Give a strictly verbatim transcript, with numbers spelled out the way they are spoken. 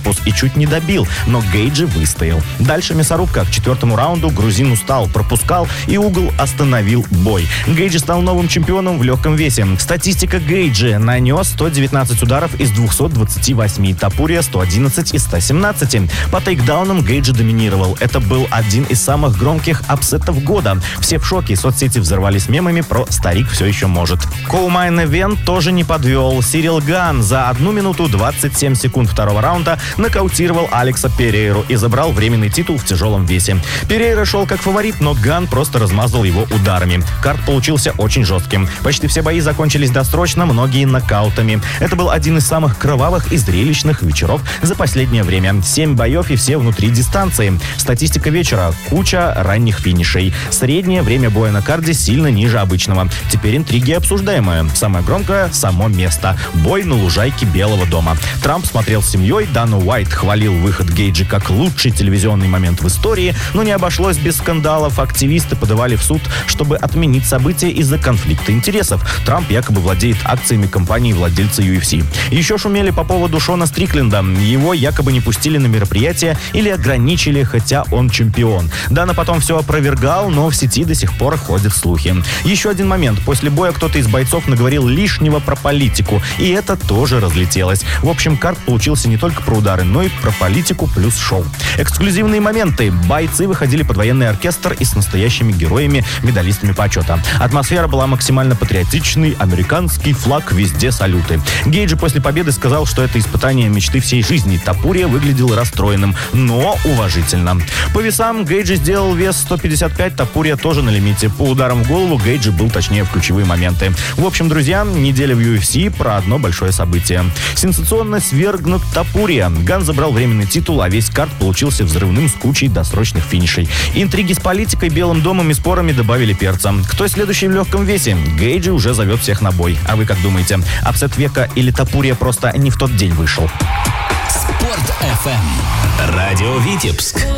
корпус и чуть не добил, но Гейджи выстоял. Дальше мясорубка. К четвертому раунду грузин устал, пропускал, и угол остановил бой. Гейджи стал новым чемпионом в легком весе. Статистика Гейджи: нанес сто девятнадцать ударов из двухсот двадцати восьми, Топурия сто одиннадцать из ста семнадцати. По тейкдаунам Гейджи доминировал. Это был один из самых громких апсетов года. Все в шоке, соцсети взорвались мемами про «старик все еще может». Co-Main Event тоже не подвел. Сирил Ган за одну минуту двадцать семь секунд второго раунда нокаутировал Алекса Перейру и забрал временный титул в тяжелом весе. Перейра шел как фаворит, но Ган просто размазал его ударами. Карт получился очень жестким. Почти все бои закончились досрочно, многие нокаутами. Это был один из самых кровавых и зрелищных вечеров за последнее время. Семь боев и все внутри дистанции. Статистика вечера: куча ранних финишей. Среднее время боя на карде сильно ниже обычного. Теперь интриги обсуждаемые. Самое громкое — само место. Бой на лужайке Белого дома. Трамп смотрел с семьей, Дана Уайт хвалил выход Гейджи как лучший телевизионный момент в истории, но не обошлось без скандалов. Активисты подавали в суд, чтобы отменить события из-за конфликта интересов. Трамп якобы владеет акциями компании владельца ю эф си. Еще шумели по поводу Шона Стрикленда. Его якобы не пустили на мероприятие или ограничили, хотя он чемпион. Дана потом все опровергал, но в сети до сих пор ходят слухи. Еще один момент. После боя кто-то из бойцов наговорил лишнего про политику, и это тоже разлетелось. В общем, карт получился не только про удары, но и про политику плюс шоу. Эксклюзивные моменты. Бойцы выходили под военный оркестр и с настоящими героями, медалистами почета. Атмосфера была максимально патриотичной, американский флаг, везде салюты. Гейджи после победы сказал, что это испытание мечты всей жизни. Топурия выглядел расстроенным, но уважительно. По весам Гейджи сделал вес сто пятьдесят пять, Топурия тоже на лимите. По ударам в голову Гейджи был точнее в ключевые моменты. В общем, друзья, неделя в ю эф си про одно большое событие. Сенсационно свергнут Топурия. Ган забрал временный титул, а весь карт получился взрывным с кучей досрочных финишей. Интриги с политикой, Белым домом и спорами добавили перца. Кто следующий в легком весе? Гейджи уже зовет всех на бой. А вы как думаете, апсет века или Топурия просто не в тот день вышел? Спорт эф эм. Радио Витебск.